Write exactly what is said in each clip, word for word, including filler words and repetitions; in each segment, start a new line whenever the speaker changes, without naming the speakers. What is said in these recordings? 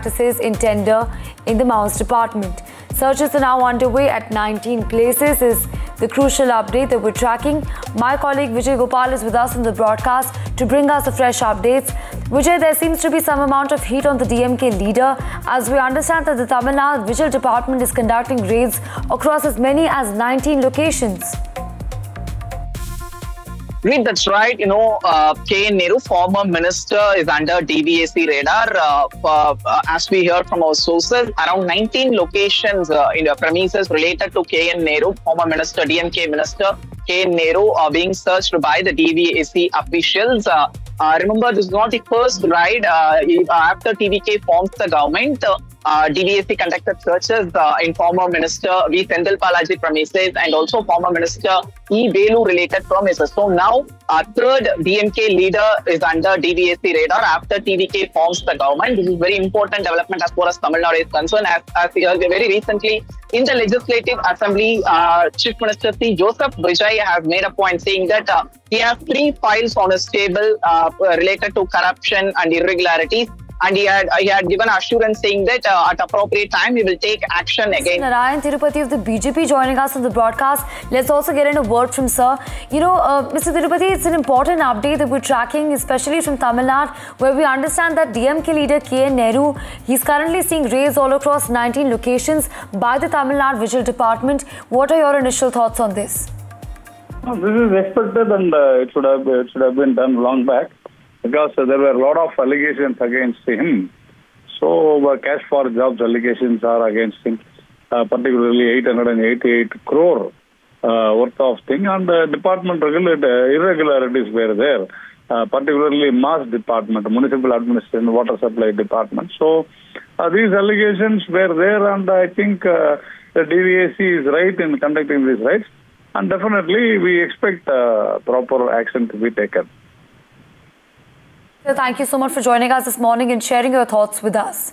practices in tender in the Maoist department. Searches are now underway at nineteen places is the crucial update that we're tracking. My colleague Vijay Gopal is with us in the broadcast to bring us the fresh updates. Vijay, there seems to be some amount of heat on the D M K leader as we understand that the Tamil Nadu Vigil Department is conducting raids across as many as nineteen locations.
Read, that's right. You know, uh, K N Nehru, former minister, is under D V A C radar. Uh, uh, as we heard from our sources, around nineteen locations uh, in the premises related to K N Nehru, former minister, D M K minister K N Nehru, are being searched by the D V A C officials. Uh, uh, remember, this is not the first raid. Uh, after T V K forms the government, uh, Uh, D V A C conducted searches uh, in former Minister V. Sendil Balaji premises and also former Minister E. Velu related premises. So now our third D M K leader is under D V A C radar after T V K forms the government. This is very important development as far as Tamil Nadu is concerned. As, as uh, very recently in the Legislative Assembly, uh, Chief Minister C. Joseph Vijay has made a point saying that uh, he has three files on his table uh, related to corruption and irregularities. And he had, he had given assurance saying that uh, at appropriate time, he will take action again.
Narayan Tirupati of the B J P joining us on the broadcast. Let's also get in a word from sir. You know, uh, Mister Tirupati, it's an important update that we're tracking, especially from Tamil Nadu, where we understand that D M K leader K N Nehru, he's currently seeing raids all across nineteen locations by the Tamil Nadu Vigil Department. What are your initial thoughts on this?
No, this is expected and uh, it, should have, it should have been done long back. Because uh, there were a lot of allegations against him. So, uh, cash for jobs allegations are against him, uh, particularly eight hundred eighty-eight crore uh, worth of thing. And the uh, department irregularities were there, uh, particularly mass department, municipal administration, water supply department. So, uh, these allegations were there, and I think uh, the D V A C is right in conducting these raids. And definitely, we expect uh, proper action to be taken.
Thank you so much for joining us this morning and sharing your thoughts with us.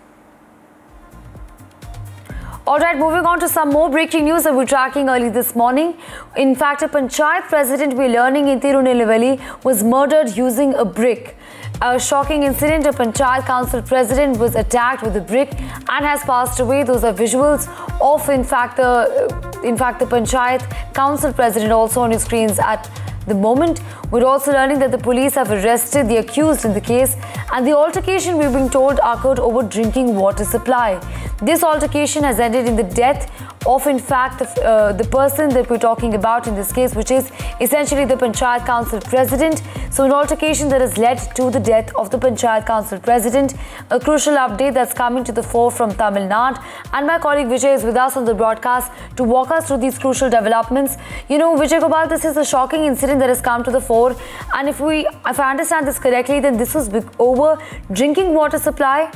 Alright, moving on to some more breaking news that we're tracking early this morning. In fact, a Panchayat president we're learning in Tirunelveli was murdered using a brick. A shocking incident, a Panchayat council president was attacked with a brick and has passed away. Those are visuals of, in fact, the, in fact, the Panchayat council president also on your screens at the moment. We're also learning that the police have arrested the accused in the case, and the altercation, we're being told, occurred over drinking water supply. This altercation has ended in the death of, in fact, the, uh, the person that we're talking about in this case, which is essentially the Panchayat Council President. So an altercation that has led to the death of the Panchayat Council President. A crucial update that's coming to the fore from Tamil Nadu. And my colleague Vijay is with us on the broadcast to walk us through these crucial developments. You know, Vijay Gopal, this is a shocking incident that has come to the fore. And if we, if I understand this correctly, then this was over drinking water supply.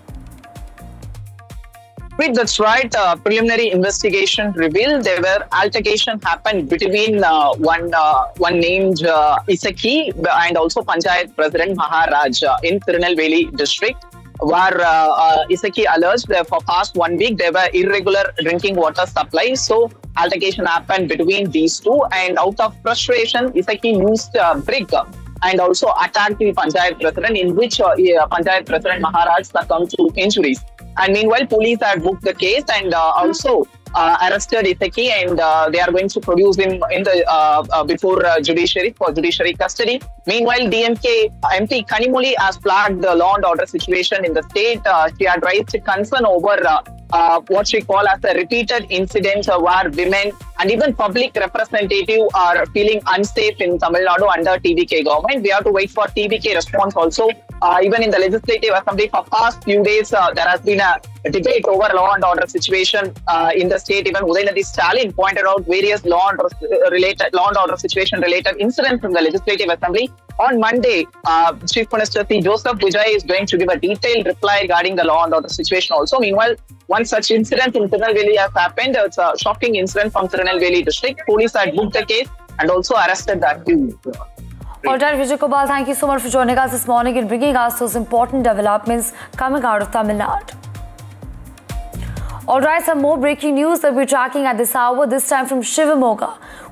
Wait, that's right. Uh, preliminary investigation revealed there were altercation happened between uh, one uh, one named uh, Isaki and also Panchayat President Maharaj uh, in Tirunelveli district, where uh, uh, Isaki alleged that for past one week there were irregular drinking water supplies. So altercation happened between these two, and out of frustration, Isaki used a brick and also attacked the Panchayat President, in which uh, Panchayat President Maharaj succumbed to injuries. And meanwhile, police had booked the case and uh, also uh, arrested Isaki, and uh, they are going to produce him in the uh, uh, before uh, judiciary for judiciary custody. Meanwhile, D M K M P Kanimozhi has flagged the law and order situation in the state. Uh, she had raised concern over uh, uh, what she called as a repeated incidents uh, where women and even public representatives are feeling unsafe in Tamil Nadu under T V K government. We have to wait for T V K response also. Uh, even in the Legislative Assembly for past few days, uh, there has been a debate over law and order situation uh, in the state. Even Udayanithi Stalin pointed out various law and order related law and order situation related incidents from the Legislative Assembly. On Monday, uh, Chief Minister C. Joseph Vijay is going to give a detailed reply regarding the law and order situation also. Meanwhile, one such incident in Tirunelveli has happened. It's a shocking incident from Tirunelveli district. Police had booked the case and also arrested the accused.
All right, Vijay Gopal, thank you so much for joining us this morning and bringing us those important developments coming out of Tamil Nadu. All right, some more breaking news that we're tracking at this hour, this time from Shivamogga,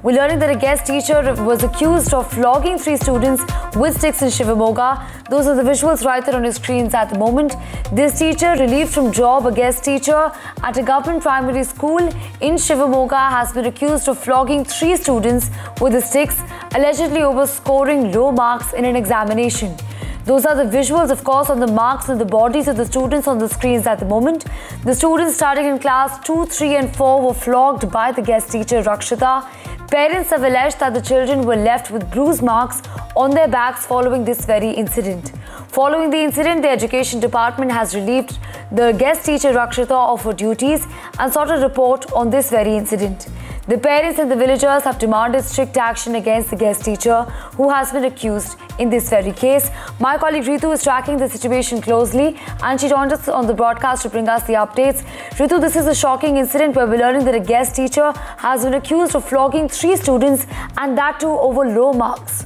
We're learning that a guest teacher was accused of flogging three students with sticks in Shivamogga. Those are the visuals right there on your screens at the moment. This teacher, relieved from job, a guest teacher at a government primary school in Shivamogga, has been accused of flogging three students with the sticks, allegedly over scoring low marks in an examination. Those are the visuals, of course, on the marks and the bodies of the students on the screens at the moment. The students starting in class two, three and four were flogged by the guest teacher Rakshita. Parents have alleged that the children were left with bruise marks on their backs following this very incident. Following the incident, the Education Department has relieved the guest teacher Rakshita of her duties and sought a report on this very incident. The parents and the villagers have demanded strict action against the guest teacher who has been accused in this very case. My colleague Ritu is tracking the situation closely and she joined us on the broadcast to bring us the updates. Ritu, this is a shocking incident where we're learning that a guest teacher has been accused of flogging three students and that too over low marks.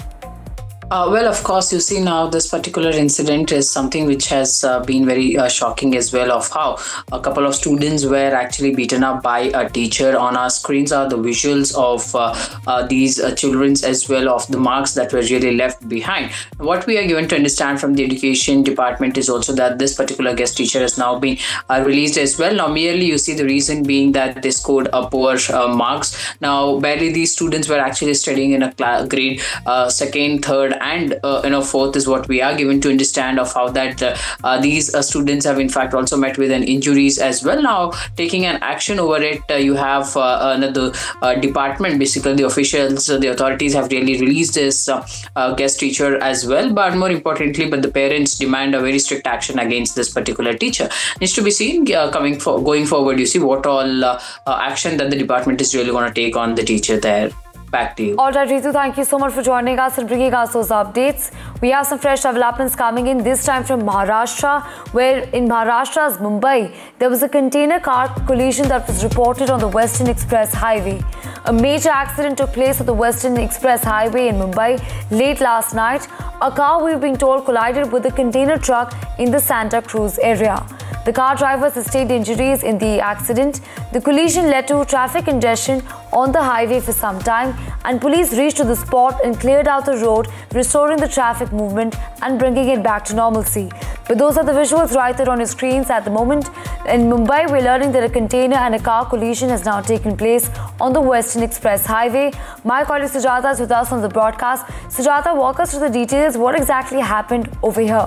Uh, well, of course, you see now this particular incident is something which has uh, been very uh, shocking as well, of how a couple of students were actually beaten up by a teacher. On our screens are the visuals of uh, uh, these uh, children as well, of the marks that were really left behind. What we are given to understand from the Education Department is also that this particular guest teacher has now been uh, released as well. Now, merely you see the reason being that they scored a poor uh, marks. Now, barely these students were actually studying in a grade uh, second, third, and uh, you know fourth is what we are given to understand of how that uh, uh, these uh, students have in fact also met with an injuries as well. Now taking an action over it, uh, you have uh, another uh, department, basically the officials, uh, the authorities have really released this uh, uh, guest teacher as well, but more importantly, but the parents demand a very strict action against this particular teacher. Needs to be seen uh, coming for going forward. You see what all uh, uh, action that the department is really going to take on the teacher there. Back to you.
All right, Ritu, thank you so much for joining us and bringing us those updates. We have some fresh developments coming in, this time from Maharashtra, where in Maharashtra's Mumbai, there was a container car collision that was reported on the Western Express Highway. A major accident took place at the Western Express Highway in Mumbai late last night. A car, we've been told, collided with a container truck in the Santa Cruz area. The car driver sustained injuries in the accident. The collision led to traffic congestion on the highway for some time, and police reached to the spot and cleared out the road, restoring the traffic movement and bringing it back to normalcy. But those are the visuals right there on your screens at the moment. In Mumbai, we're learning that a container and a car collision has now taken place on the Western Express Highway. My colleague Sujata is with us on the broadcast. Sujata, walk us through the details. What exactly happened over here?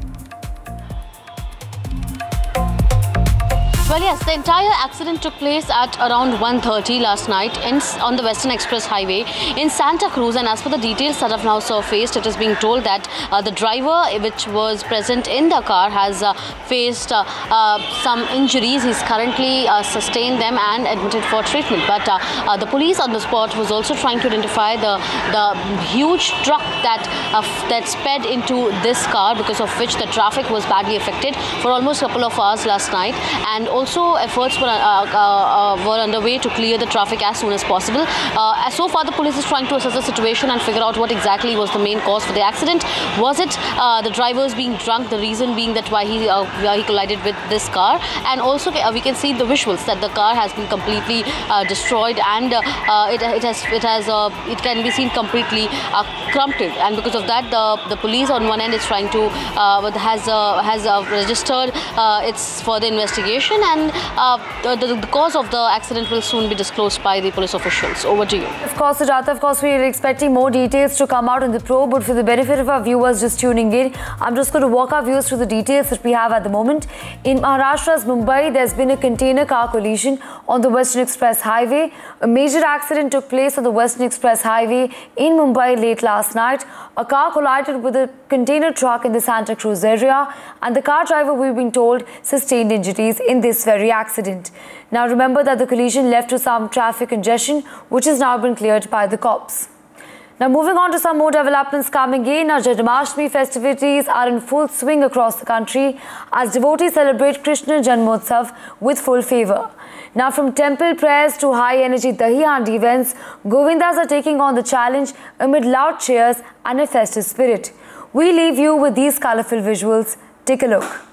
Well, yes, the entire accident took place at around one thirty last night in, on the Western Express Highway in Santa Cruz, and as per the details that have now surfaced, it is being told that uh, the driver which was present in the car has uh, faced uh, uh, some injuries. He's currently uh, sustained them and admitted for treatment, but uh, uh, the police on the spot was also trying to identify the, the huge truck that, uh, that sped into this car, because of which the traffic was badly affected for almost a couple of hours last night, and also Also, efforts were, uh, uh, uh, were underway to clear the traffic as soon as possible. Uh, so far, the police is trying to assess the situation and figure out what exactly was the main cause for the accident. Was it uh, the drivers being drunk, the reason being that why he, uh, why he collided with this car? And also, uh, we can see the visuals that the car has been completely uh, destroyed, and uh, uh, it, it has it has uh, it can be seen completely uh, crumpled. And because of that, the the police on one end is trying to uh, has uh, has uh, registered uh, its further investigation. And uh, the, the cause of the accident will soon be disclosed by the police officials. Over to you.
Of course, Sujata, of course, we are expecting more details to come out in the probe, but for the benefit of our viewers just tuning in, I'm just going to walk our viewers through the details that we have at the moment. In Maharashtra's Mumbai, there's been a container car collision on the Western Express Highway. A major accident took place on the Western Express Highway in Mumbai late last night. A car collided with a container truck in the Santa Cruz area, and the car driver, we've been told, sustained injuries in this very accident. Now remember that the collision led to some traffic congestion, which has now been cleared by the cops. Now moving on to some more developments coming in. Now Janmashtami festivities are in full swing across the country as devotees celebrate Krishna Janmotsav with full fervour. Now from temple prayers to high energy Dahi Handi events, Govindas are taking on the challenge amid loud cheers and a festive spirit. We leave you with these colourful visuals. Take a look.